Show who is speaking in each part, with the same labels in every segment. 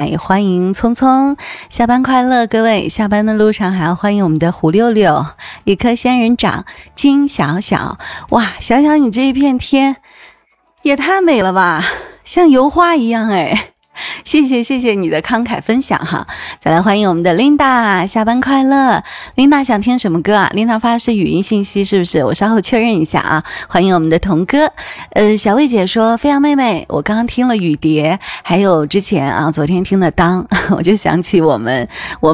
Speaker 1: 也欢迎聪聪，下班快乐，各位下班的路上还要欢迎我们的胡六六，一颗仙人掌金小小。哇，小小你这一片天也太美了吧，像油画一样哎。谢谢你的慷慨分享哈，再来欢迎我们的 Linda， 下班快乐。Linda 想听什么歌啊？ Linda 发的是语音信息是不是？我稍后确认一下啊。欢迎我们的童哥。小魏姐说飞扬妹妹，我刚刚听了雨蝶，还有之前啊昨天听的当，我就想起我们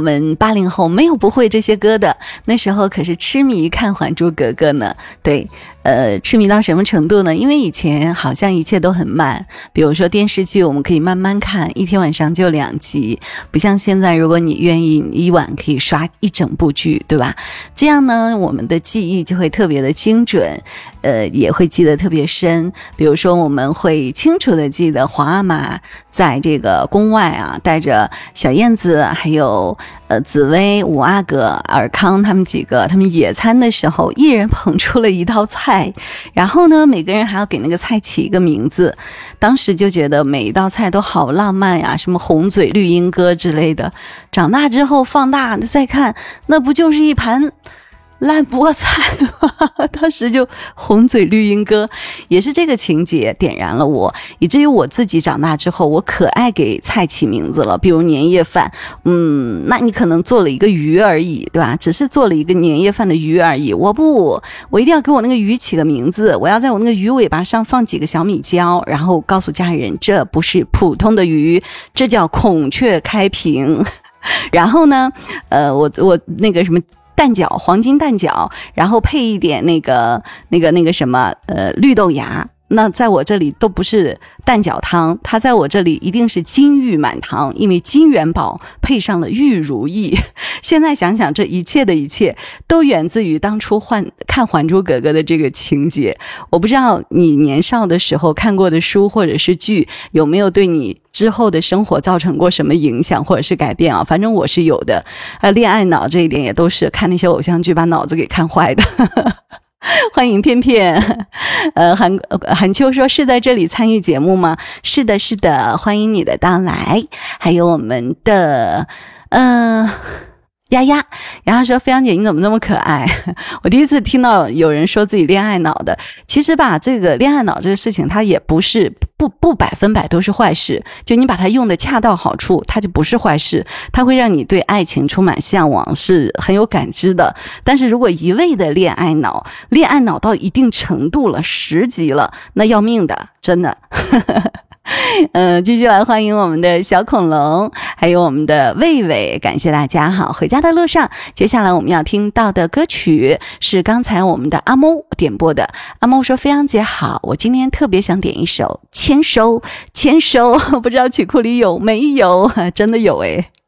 Speaker 1: 80后没有不会这些歌的，那时候可是痴迷看还珠格格呢。对，痴迷到什么程度呢？因为以前好像一切都很慢，比如说电视剧我们可以慢慢看，一天晚上就2集，不像现在如果你愿意一晚可以刷一整部剧，对吧？这样呢我们的记忆就会特别的精准，也会记得特别深。比如说我们会清楚的记得皇阿玛在这个宫外啊，带着小燕子还有紫薇、五阿哥、尔康他们几个，他们野餐的时候一人捧出了一道菜，然后呢每个人还要给那个菜起一个名字，当时就觉得每一道菜都好浪漫呀，什么红嘴绿鹦哥之类的。长大之后放大再看，那不就是一盘烂菠菜吗？当时就红嘴绿鹦哥，也是这个情节点燃了我，以至于我自己长大之后我可爱给菜起名字了。比如年夜饭，那你可能做了一个鱼而已，对吧？只是做了一个年夜饭的鱼而已，我一定要给我那个鱼起个名字，我要在我那个鱼尾巴上放几个小米椒，然后告诉家人这不是普通的鱼，这叫孔雀开屏。然后呢我那个什么蛋饺，黄金蛋饺，然后配一点那个什么绿豆芽，那在我这里都不是蛋饺汤，它在我这里一定是金玉满堂，因为金元宝配上了玉如意。现在想想，这一切的一切都源自于当初看还珠格格的这个情节。我不知道你年少的时候看过的书或者是剧有没有对你之后的生活造成过什么影响或者是改变啊？反正我是有的。恋爱脑这一点也都是看那些偶像剧把脑子给看坏的。欢迎片片。韩秋说是在这里参与节目吗？是的，欢迎你的到来。还有我们的丫丫说飞扬姐你怎么那么可爱。我第一次听到有人说自己恋爱脑的。其实吧，这个恋爱脑这个事情它也不是不100%都是坏事，就你把它用的恰到好处，它就不是坏事，它会让你对爱情充满向往，是很有感知的。但是如果一味的恋爱脑到一定程度了，10级了，那要命的，真的。继续来欢迎我们的小恐龙，还有我们的魏魏，感谢大家。好，回家的路上，接下来我们要听到的歌曲是刚才我们的阿猫点播的。阿猫说飞扬姐好，我今天特别想点一首牵手，不知道曲库里有没有？真的有诶。